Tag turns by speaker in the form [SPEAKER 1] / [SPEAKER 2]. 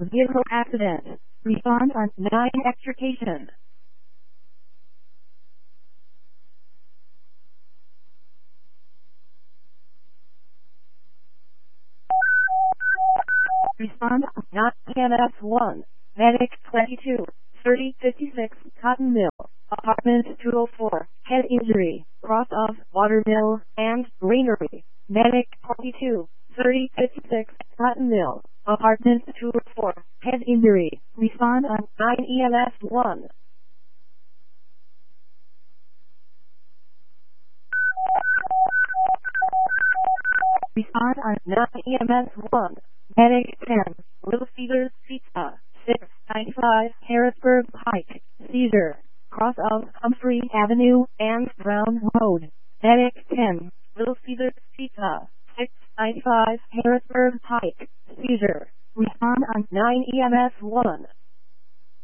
[SPEAKER 1] vehicle accident. Respond on 9 extrication. Respond on 9 EMS 1. Medic 22, 3056 Cotton Mill, Apartment 204, head injury, cross of Watermill and Greenery. Medic 22, 3056 Cotton Mill, Apartment 204, head injury. Respond on 9 EMS 1. Respond on 9 EMS 1. Medic 10, Little Cedars Pizza, 695 Harrisburg Pike, seizure, cross of Humphrey Avenue and Brown Road. Medic 10, Little Cedars Pizza, 695 Harrisburg Pike, seizure. Respond on 9 EMS 1.